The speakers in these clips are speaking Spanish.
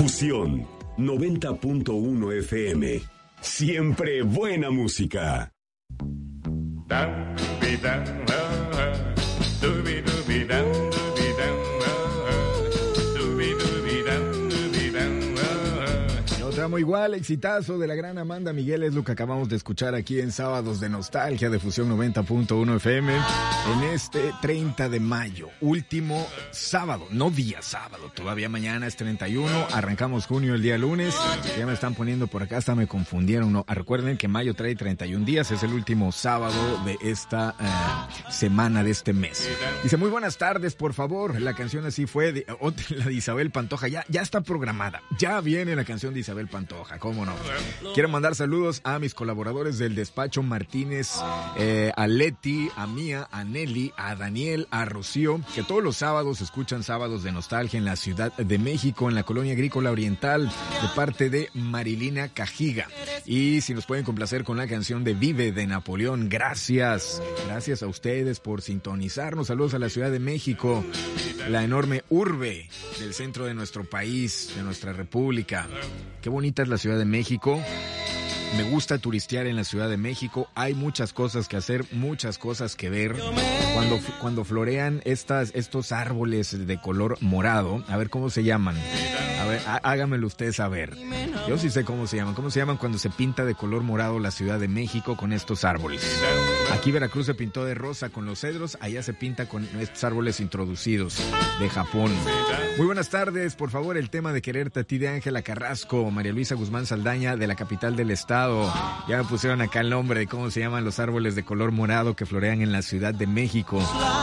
Fusión 90.1 FM. Siempre buena música. Otra igual, exitazo de la gran Amanda Miguel es lo que acabamos de escuchar aquí en Sábados de Nostalgia de Fusión 90.1 FM en este 30 de mayo, último sábado, no día sábado, todavía mañana es 31, arrancamos junio el día lunes, ya me están poniendo por acá, hasta me confundieron, no, recuerden que mayo trae 31 días, es el último sábado de esta semana de este mes. Dice, muy buenas tardes, por favor, la canción así fue, la de Isabel Pantoja, ya está programada, ya viene la canción de Isabel Pantoja, cómo no. Quiero mandar saludos a mis colaboradores del despacho Martínez, a Leti, a Mía, a Nelly, a Daniel, a Rocío, que todos los sábados escuchan Sábados de Nostalgia en la Ciudad de México, en la Colonia Agrícola Oriental, de parte de Marilina Cajiga. Y si nos pueden complacer con la canción de Vive de Napoleón, gracias a ustedes por sintonizarnos. Saludos a la Ciudad de México, la enorme urbe del centro de nuestro país, de nuestra república. Qué bonita es la Ciudad de México. Me gusta turistear en la Ciudad de México. Hay muchas cosas que hacer, muchas cosas que ver. Cuando florean estos árboles de color morado, a ver cómo se llaman. A ver, hágamelo usted saber. Yo sí sé cómo se llaman. ¿Cómo se llaman cuando se pinta de color morado la Ciudad de México con estos árboles? Aquí Veracruz se pintó de rosa con los cedros, allá se pinta con estos árboles introducidos de Japón. Muy buenas tardes, por favor, el tema de Quererte a ti de Ángela Carrasco, María Luisa Guzmán Saldaña de la capital del estado. Ya me pusieron acá el nombre de cómo se llaman los árboles de color morado que florean en la Ciudad de México.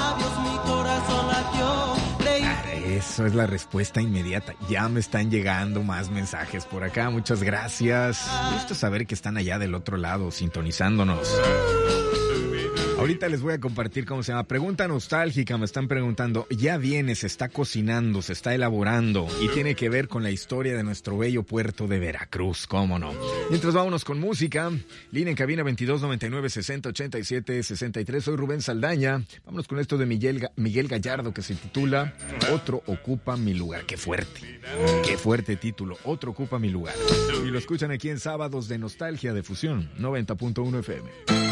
Eso es la respuesta inmediata. Ya me están llegando más mensajes por acá. Muchas gracias. Gusto saber que están allá del otro lado sintonizándonos. Ahorita les voy a compartir cómo se llama. Pregunta nostálgica, me están preguntando. Ya viene, se está cocinando, se está elaborando y tiene que ver con la historia de nuestro bello puerto de Veracruz, cómo no. Mientras vámonos con música. Línea en cabina 2299-6087-63. Soy Rubén Saldaña. Vámonos con esto de Miguel Gallardo que se titula Otro ocupa mi lugar. Qué fuerte título. Otro ocupa mi lugar. Y lo escuchan aquí en Sábados de Nostalgia de Fusión 90.1 FM.